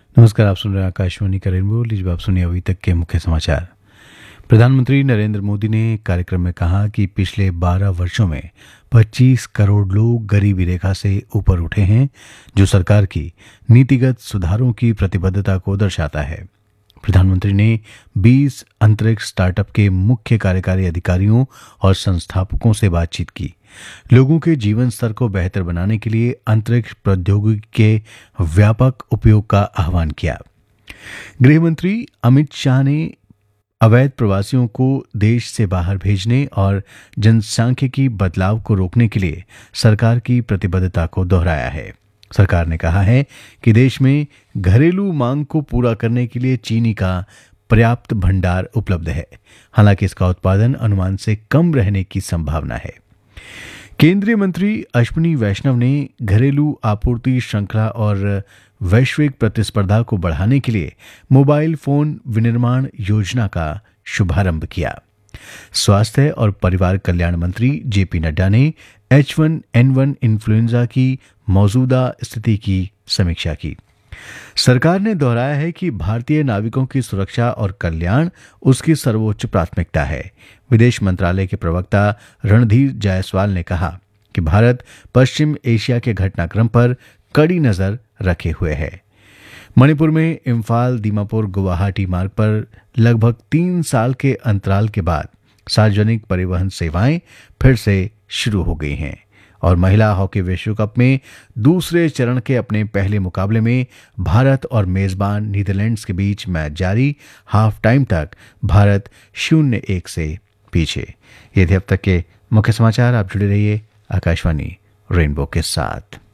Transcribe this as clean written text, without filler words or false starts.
नमस्कार, आप सुन रहे हैं आकाशवाणी का रेनबो। लीजिए आप सुनिए अभी तक के मुख्य समाचार। प्रधानमंत्री नरेंद्र मोदी ने एक कार्यक्रम में कहा कि पिछले 12 वर्षों में 25 करोड़ लोग गरीबी रेखा से ऊपर उठे हैं, जो सरकार की नीतिगत सुधारों की प्रतिबद्धता को दर्शाता है। प्रधानमंत्री ने 20 अंतरिक्ष स्टार्टअप के मुख्य कार्यकारी अधिकारियों और संस्थापकों से बातचीत की। लोगों के जीवन स्तर को बेहतर बनाने के लिए अंतरिक्ष प्रौद्योगिकी के व्यापक उपयोग का आह्वान किया। गृह मंत्री अमित शाह ने अवैध प्रवासियों को देश से बाहर भेजने और जनसांख्यिकी बदलाव को रोकने के लिए सरकार की प्रतिबद्धता को दोहराया है। सरकार ने कहा है कि देश में घरेलू मांग को पूरा करने के लिए चीनी का पर्याप्त भंडार उपलब्ध है, हालांकि इसका उत्पादन अनुमान से कम रहने की संभावना है। केंद्रीय मंत्री अश्विनी वैष्णव ने घरेलू आपूर्ति श्रृंखला और वैश्विक प्रतिस्पर्धा को बढ़ाने के लिए मोबाइल फोन विनिर्माण योजना का शुभारंभ किया। स्वास्थ्य और परिवार कल्याण मंत्री जेपी नड्डा ने H1N1 इन्फ्लुएंजा की मौजूदा स्थिति की समीक्षा की। सरकार ने दोहराया है कि भारतीय नाविकों की सुरक्षा और कल्याण उसकी सर्वोच्च प्राथमिकता है। विदेश मंत्रालय के प्रवक्ता रणधीर जायसवाल ने कहा कि भारत पश्चिम एशिया के घटनाक्रम पर कड़ी नजर रखे हुए है। मणिपुर में इम्फाल दीमापुर गुवाहाटी मार्ग पर लगभग 3 साल के अंतराल के बाद सार्वजनिक परिवहन सेवाएं फिर से शुरू हो गई हैं और महिला हॉकी विश्व कप में दूसरे चरण के अपने पहले मुकाबले में भारत और मेजबान नीदरलैंड्स के बीच मैच जारी। हाफ टाइम तक भारत 0-1 से पीछे। ये थे अब तक के मुख्य समाचार। आप जुड़े रहिए आकाशवाणी रेनबो के साथ।